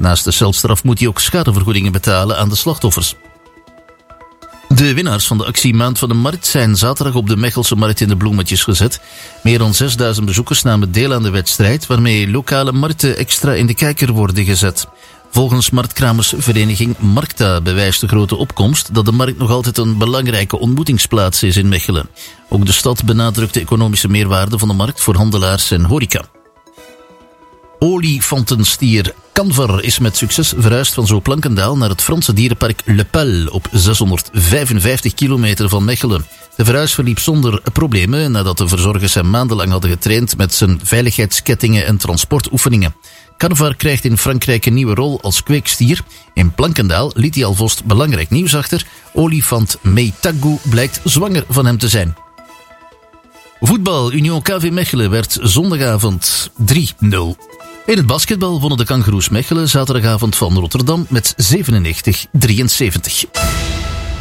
Naast de celstraf moet hij ook schadevergoedingen betalen aan de slachtoffers. De winnaars van de actie Maand van de Markt zijn zaterdag op de Mechelse Markt in de bloemetjes gezet. Meer dan 6000 bezoekers namen deel aan de wedstrijd, waarmee lokale markten extra in de kijker worden gezet. Volgens marktkramersvereniging Markta bewijst de grote opkomst dat de markt nog altijd een belangrijke ontmoetingsplaats is in Mechelen. Ook de stad benadrukt de economische meerwaarde van de markt voor handelaars en horeca. Olifantenstier Canvar is met succes verhuisd van Zooplankendaal naar het Franse dierenpark Le Pel op 655 kilometer van Mechelen. De verhuis verliep zonder problemen nadat de verzorgers hem maandenlang hadden getraind met zijn veiligheidskettingen en transportoefeningen. Canvar krijgt in Frankrijk een nieuwe rol als kweekstier. In Plankendaal liet hij alvast belangrijk nieuws achter. Olifant Meitagu blijkt zwanger van hem te zijn. Voetbal, Union KV Mechelen werd zondagavond 3-0. In het basketbal wonnen de Kangaroes Mechelen zaterdagavond van Rotterdam met 97-73.